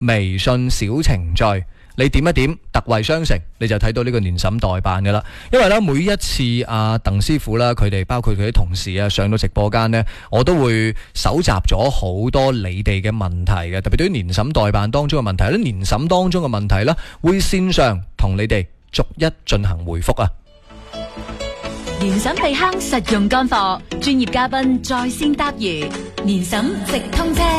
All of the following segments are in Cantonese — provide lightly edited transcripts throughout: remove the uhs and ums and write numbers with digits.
微信小程序。你點一點特惠商城，你就睇到呢個年審代辦嘅啦。因為咧每一次阿鄧師傅啦，佢哋包括佢啲同事啊上到直播間呢，我都會搜集咗好多你哋嘅問題嘅，特別對於年審代辦當中嘅問題咧，年審當中嘅問題咧，會線上同你哋逐一進行回覆啊。 年審避坑實用乾貨，專業嘉賓在線答疑，年審直通車。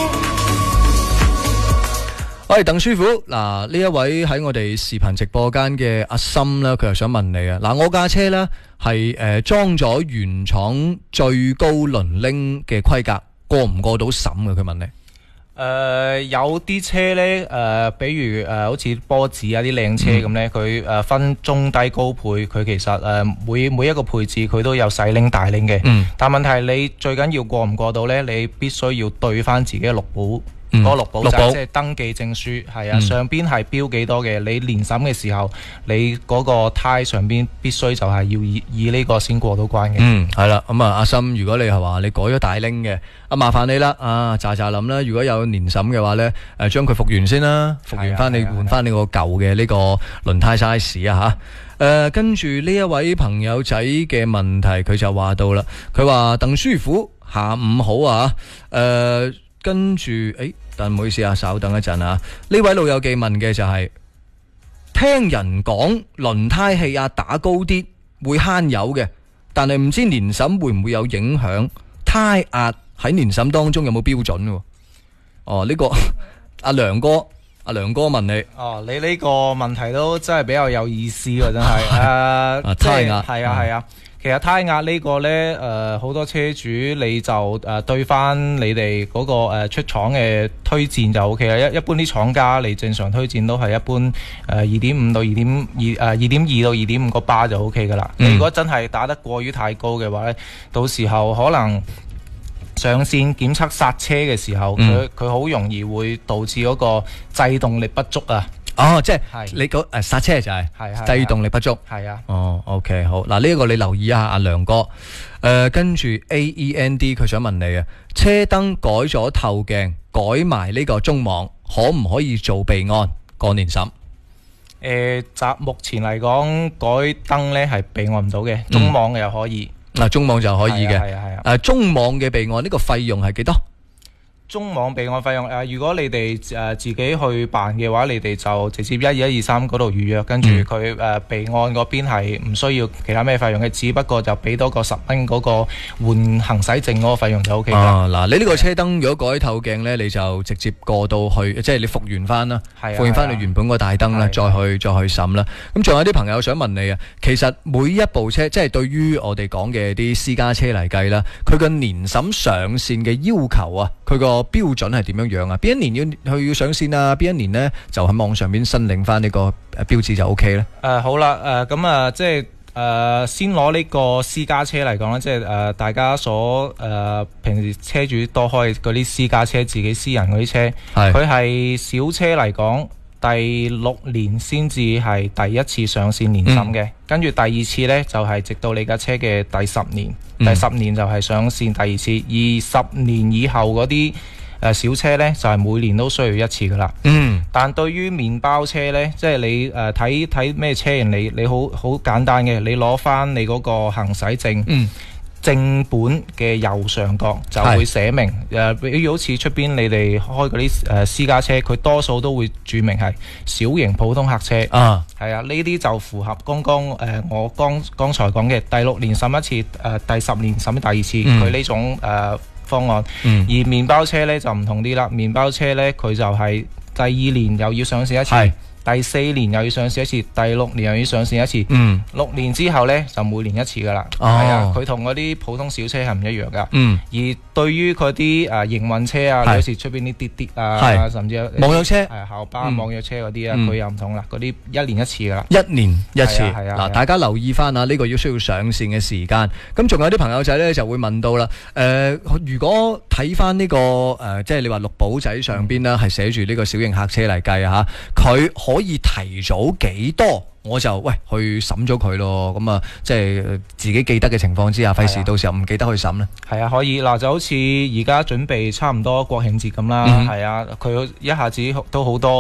喂，鄧師傅，嗱呢一位喺我哋視頻直播間嘅阿森咧，佢又想問你啊，嗱我架車咧係裝咗原廠最高輪鈴嘅規格，過唔過到審嘅？佢問你。 有啲車咧，比如好似波子啊啲靚車咁咧，佢分中低高配，佢其實每一個配置佢都有細鈴大鈴嘅。但問題係你最緊要過唔過到咧，你必須要對翻自己嘅綠保。嗰個綠保仔即係登記證書，係啊，上邊係標幾多嘅，你年審嘅時候，你嗰個胎上邊必須就係要以呢個先過到關嘅。 係啦，咁啊，阿森，如果你係話你改咗大鈴嘅，麻煩你啦，喳諗啦，如果有年審嘅話咧，將佢復原先啦，復原翻你換翻你個舊嘅呢個輪胎 size 啊吓。跟住呢一位朋友仔嘅問題，佢就話到啦，佢話鄧師傅下午好啊，跟住但唔好意思啊，稍等一陣啊。呢位老友記問嘅就係、聽人講輪胎氣壓打高啲會慳油嘅，但係唔知年審會唔會有影響？胎壓喺年審當中有冇標準喎？呢個阿梁哥問你。 你呢個問題都真係比較有意思喎，真係。 胎壓係啊。其實胎壓呢個呢，好多車主你就對翻你哋嗰個出廠嘅推薦就 OK 啦。一般啲廠家你正常推薦都係一般2.5到2.2到2.5個巴就 OK 噶啦。你如果真係打得過於太高嘅話呢，到時候可能上線檢測剎車嘅時候，佢好容易會導致嗰個制動力不足啊。 即係你個剎車就係制動力不足。 係啊。 OK 好。嗱呢一個你留意一下阿梁哥。跟住 AEND 佢想問你啊，車燈改咗透鏡，改埋呢個中網，可唔可以做備案過年審？ 目前嚟講改燈呢係備案唔到嘅，中網又可以。 中網就可以嘅。 係啊。 中網嘅備案呢個費用係幾多？ 中網備案費用如果你哋自己去辦嘅話，你哋就直接12123嗰度預約，跟住佢備案嗰邊係唔需要其他咩費用嘅，只不過就俾多個10蚊嗰個換行駛證嗰個費用就 OK 啦。 嗱，你呢個車燈如果改透鏡呢，你就直接過到去，即係你復原翻啦，復原翻你原本個大燈啦，再去審啦。咁仲有啲朋友想問你啊，其實每一部車，即係對於我哋講嘅啲私家車嚟計啦，佢個年審上線嘅要求啊，佢個標準係點樣樣啊？邊一年要上線啊？邊一年呢就喺網上邊申領翻呢個標誌就 OK 咧？ 好啦，咁即係先攞呢個私家車嚟講啦，即係大家所平時車主多開嗰啲私家車，自己私人嗰啲車，佢係小車嚟講，第6年先至係第一次上線年審嘅，跟住第二次呢，就係直到你架車嘅第10年，第10年就係上線第二次，而10年以後嗰啲小車呢，就係每年都需要一次噶啦。但對於麵包車呢，即係你睇咩車型，你好簡單嘅，你攞翻你嗰個行駛證。正本嘅右上角就會寫明，比如好似出邊你哋開嗰啲私家車，佢多數都會註明係小型普通客車。係啊，呢啲就符合剛剛我剛才講嘅第6年審一次，第10年審第二次，佢呢種方案。而麵包車呢就唔同啲啦，麵包車呢佢就係第2年又要上市一次。第4年又要上市一次，第6年又要上市一次。6年之後呢，就每年一次噶啦。係啊，佢同嗰啲普通小車係唔一樣噶。而對於嗰啲營運車啊，有時出邊啲滴滴啊，甚至網約車、 校巴、網約車嗰啲啊，佢又唔同啦。嗰啲1年一次噶啦。 1年一次。嗱，大家留意翻啊，呢個要需要上線嘅時間。咁仲有啲朋友仔呢就會問到啦。如果睇翻呢個即係你話綠簿仔上邊啦，係寫住呢個小型客車嚟計啊，佢可以提早幾多我就喂去審咗佢咯。咁啊，即係自己記得嘅情況之下，費事到時候唔記得去審咧。 係啊，可以嗱，就好似而家準備差唔多國慶節咁啦，係啊，佢一下子都好多。